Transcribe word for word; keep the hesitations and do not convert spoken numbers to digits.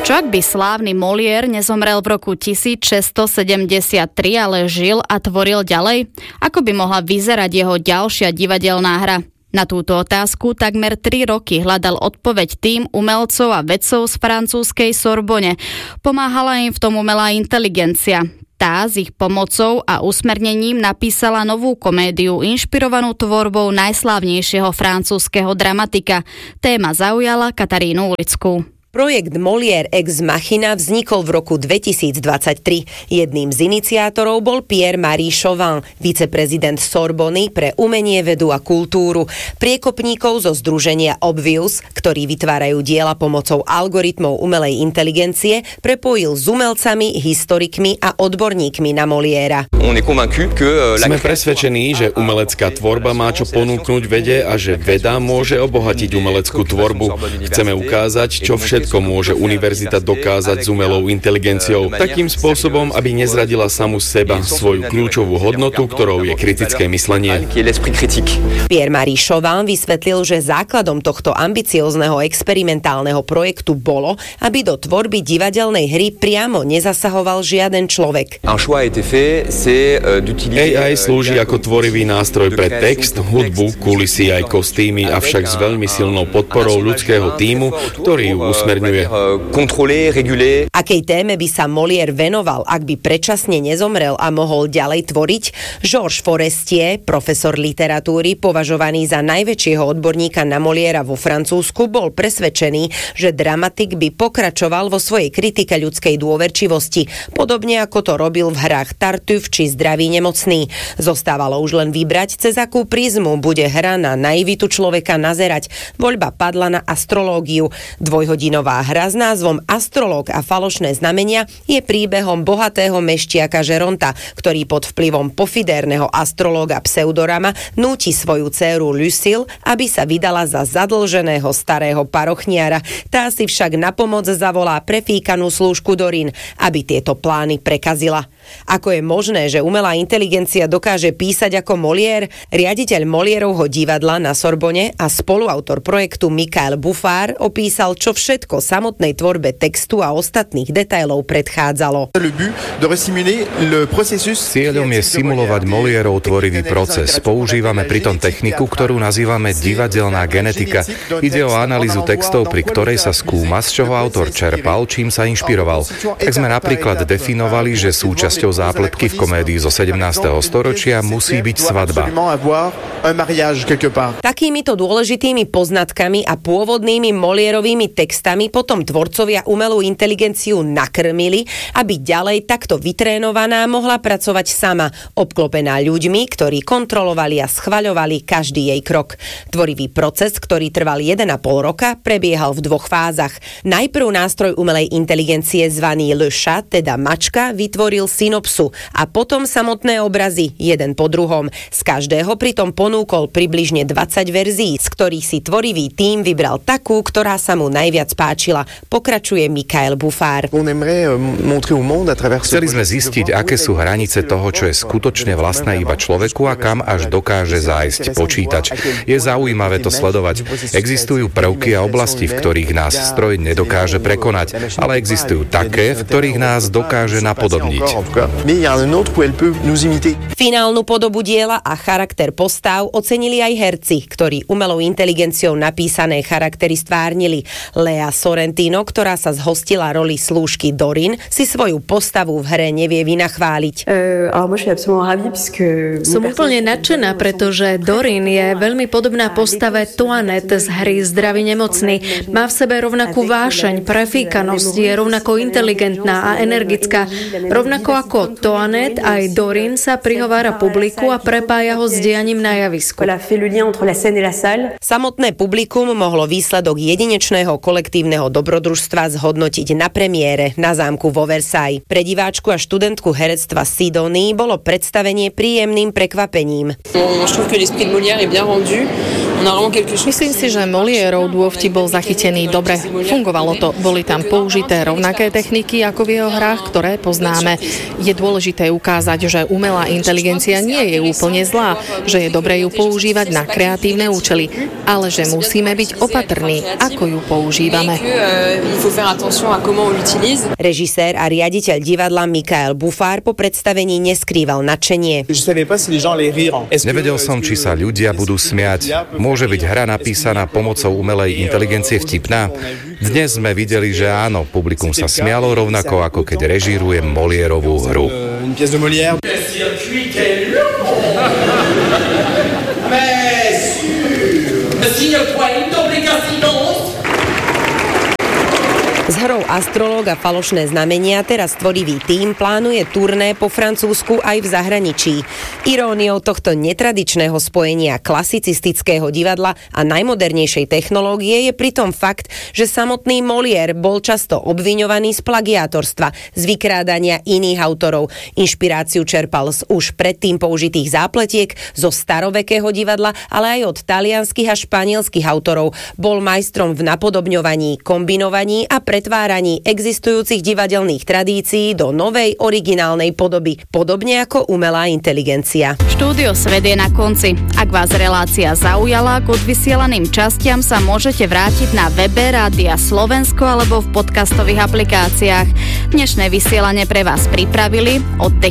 Čo ak by slávny Molière nezomrel v roku tisícšesťstosedemdesiattri, ale žil a tvoril ďalej? Ako by mohla vyzerať jeho ďalšia divadelná hra? Na túto otázku takmer tri roky hľadal odpoveď tým umelcov a vedcov z francúzskej Sorbonne. Pomáhala im v tom umelá inteligencia. Tá s ich pomocou a usmernením napísala novú komédiu inšpirovanú tvorbou najslávnejšieho francúzskeho dramatika. Téma zaujala Katarínu Ulickú. Projekt Molière ex machina vznikol v roku dvetisícdvadsaťtri. Jedným z iniciátorov bol Pierre-Marie Chauvin, viceprezident Sorbony pre umenie, vedu a kultúru, priekopníkov zo združenia Obvious, ktorí vytvárajú diela pomocou algoritmov umelej inteligencie, prepojil s umelcami, historikmi a odborníkmi na Moliéra. Sme presvedčení, že umelecká tvorba má čo ponúknuť vede a že veda môže obohatiť umeleckú tvorbu. Chceme ukázať, čo všetko Všetko môže univerzita dokázať s umelou inteligenciou takým spôsobom, aby nezradila samu seba, svoju kľúčovú hodnotu, ktorou je kritické myslenie. Pierre-Marie Chauvin vysvetlil, že základom tohto ambiciózneho experimentálneho projektu bolo, aby do tvorby divadelnej hry priamo nezasahoval žiaden človek. á í slúži ako tvorivý nástroj pre text, hudbu, kulisy aj kostýmy, avšak s veľmi silnou podporou ľudského tímu, ktorý ju usmerňuje. Akej téme by sa Molière venoval, ak by predčasne nezomrel a mohol ďalej tvoriť? Georges Forestier, profesor literatúry, považovaný za najväčšieho odborníka na Moliéra vo Francúzsku, bol presvedčený, že dramatik by pokračoval vo svojej kritike ľudskej dôverčivosti, podobne ako to robil v hrách Tartuffe či Zdravý nemocný. Zostávalo už len vybrať, cez akú prizmu bude hra na naivitu človeka nazerať. Voľba padla na astrológiu. Dvojhodinová hra s názvom Astrológ a falošné znamenia je príbehom bohatého meštiaka Žeronta, ktorý pod vplyvom pofidérneho astrológa Pseudorama núti svoju dcéru Lucille, aby sa vydala za zadlženého starého parochniara. Tá si však na pomoc zavolá prefíkanú slúžku Dorine, aby tieto plány prekazila. Ako je možné, že umelá inteligencia dokáže písať ako Molière? Riaditeľ Moliérovho divadla na Sorbonne a spoluautor projektu Michael Buffard opísal, čo všetko samotnej tvorbe textu a ostatných detailov predchádzalo. Cieľom je simulovať Moliérov tvorivý proces. Používame pritom techniku, ktorú nazývame divadelná genetika. Ide o analýzu textov, pri ktorej sa skúma, z čoho autor čerpal, čím sa inšpiroval. Tak sme napríklad definovali, že súčasťou zápletky v komédii zo sedemnásteho storočia musí byť svadba. Takýmito dôležitými poznatkami a pôvodnými Moliérovými textami potom tvorcovia umelú inteligenciu nakrmili, aby ďalej takto vytrénovaná mohla pracovať sama, obklopená ľuďmi, ktorí kontrolovali a schvaľovali každý jej krok. Tvorivý proces, ktorý trval jeden a pol roka, prebiehal v dvoch fázach. Najprv nástroj umelej inteligencie zvaný Le Chat, teda mačka, vytvoril synopsu a potom samotné obrazy, jeden po druhom. Z každého pritom ponúkol približne dvadsať verzií, z ktorých si tvorivý tím vybral takú, ktorá sa mu najviac páčila. Pokračuje Michael Buffard. Chceli sme zistiť, aké sú hranice toho, čo je skutočne vlastné iba človeku a kam až dokáže zájsť počítač. Je zaujímavé to sledovať. Existujú prvky a oblasti, v ktorých nás stroj nedokáže prekonať, ale existujú také, v ktorých nás dokáže napodobniť. Finálnu podobu diela a charakter postáv ocenili aj herci, ktorí umelou inteligenciou napísané charaktery stvárnili. Lea Sorrentino, ktorá sa zhostila roli slúžky Dorine, si svoju postavu v hre nevie vynachváliť. Som úplne nadšená, pretože Dorine je veľmi podobná postave Toinette z hry Zdravý nemocný. Má v sebe rovnakú vášeň, prefíkanosť, je rovnako inteligentná a energická. Rovnako ako Toinette, aj Dorine sa prihovára publiku a prepája ho s dianím na javisku. Samotné publikum mohlo výsledok jedinečného kolektívneho dobrodružstva zhodnotiť na premiére na zámku vo Versailles. Pre diváčku a študentku herectva Sidonie bolo predstavenie príjemným prekvapením. Myslím si, že Moliérov dôvtip bol zachytený dobre. Fungovalo to. Boli tam použité rovnaké techniky ako v jeho hrách, ktoré poznáme. Je dôležité ukázať, že umelá inteligencia nie je úplne zlá, že je dobre ju používať na kreatívne účely, ale že musíme byť opatrní, ako ju používame. nebezpečné. Režisér a riaditeľ divadla Michael Buffard po predstavení neskrýval nadšenie. Nevedel som, či sa ľudia budú smiať. Môže byť hra napísaná pomocou umelej inteligencie vtipná? Dnes sme videli, že áno, publikum sa smialo rovnako, ako keď režíruje Moliérovú hru. S hrou Astrológ a falošné znamenia teraz tvorivý tím plánuje turné po Francúzsku aj v zahraničí. Iróniou tohto netradičného spojenia klasicistického divadla a najmodernejšej technológie je pritom fakt, že samotný Molière bol často obviňovaný z plagiátorstva, z vykrádania iných autorov. Inšpiráciu čerpal z už predtým použitých zápletiek, zo starovekého divadla, ale aj od talianskych a španielskych autorov. Bol majstrom v napodobňovaní, kombinovaní a pretváraní existujúcich divadelných tradícií do novej originálnej podoby, podobne ako umelá inteligencia. Štúdio Svet je na konci. Ak vás relácia zaujala, k odvysielaným častiam sa môžete vrátiť na webe Rádia Slovensko alebo v podcastových aplikáciách. Dnešné vysielanie pre vás pripravili od